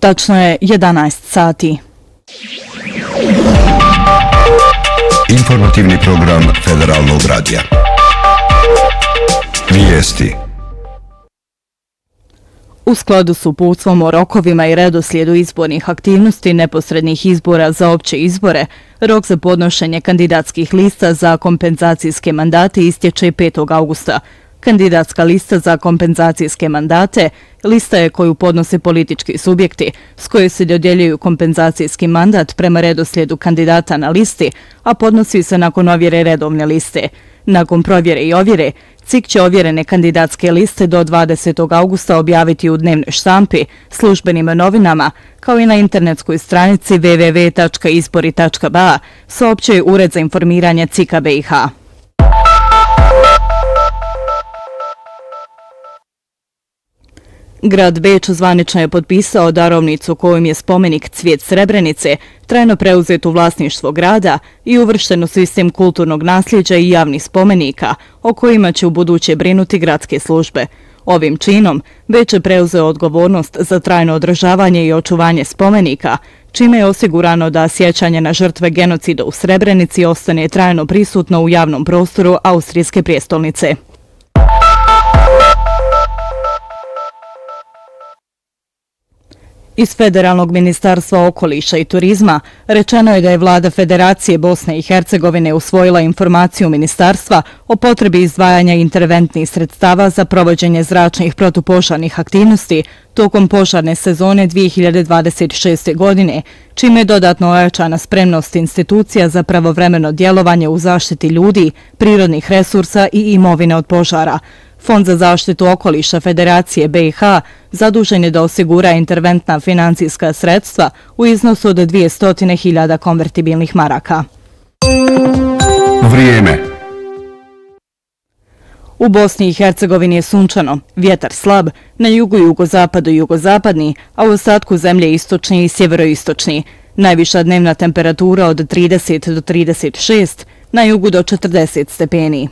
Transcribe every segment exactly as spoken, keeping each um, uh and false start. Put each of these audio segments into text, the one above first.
Tačno je jedanaest sati. Informativni program Federalnog radija. Vijesti. U skladu s uputstvom o rokovima i redoslijedu izbornih aktivnosti neposrednih izbora za opće izbore, rok za podnošenje kandidatskih lista za kompenzacijske mandate istječe petog augusta. Kandidatska lista za kompenzacijske mandate lista je koju podnose politički subjekti s koje se dodjeljuju kompenzacijski mandat prema redoslijedu kandidata na listi, a podnosi se nakon ovjere redovne liste. Nakon provjere i ovjere, C I K će ovjerene kandidatske liste do dvadesetog augusta objaviti u dnevnoj štampi, službenim novinama, kao i na internetskoj stranici w w w tačka izbori tačka b a, saopćuje Ured za informiranje C I K-a B i H. Grad Beč zvanično je potpisao darovnicu kojom je spomenik Cvijet Srebrenice trajno preuzet u vlasništvo grada i uvršten u sistem kulturnog nasljeđa i javnih spomenika, o kojima će u buduće brinuti gradske službe. Ovim činom Beč je preuzeo odgovornost za trajno održavanje i očuvanje spomenika, čime je osigurano da sjećanje na žrtve genocida u Srebrenici ostane trajno prisutno u javnom prostoru Austrijske prijestolnice. Iz Federalnog ministarstva okoliša i turizma rečeno je da je vlada Federacije Bosne i Hercegovine usvojila informaciju ministarstva o potrebi izdvajanja interventnih sredstava za provođenje zračnih protupožarnih aktivnosti tokom požarne sezone dvije hiljade dvadeset šeste. godine, čime je dodatno ojačana spremnost institucija za pravovremeno djelovanje u zaštiti ljudi, prirodnih resursa i imovine od požara. Fond za zaštitu okoliša Federacije B i H zadužen je da osigura interventna financijska sredstva u iznosu od dvjesto hiljada konvertibilnih maraka. Vrijeme. U Bosni i Hercegovini je sunčano, vjetar slab, na jugu, jugozapadu i jugozapadni, a u ostatku zemlje istočni i sjeveroistočni. Najviša dnevna temperatura od trideset do trideset šest, na jugu do četrdeset stepeni.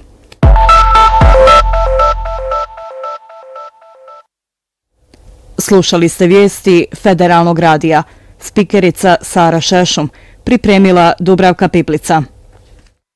Slušali ste vijesti Federalnog radija. Spikerica Sara Šešum, pripremila Dubravka Piplica.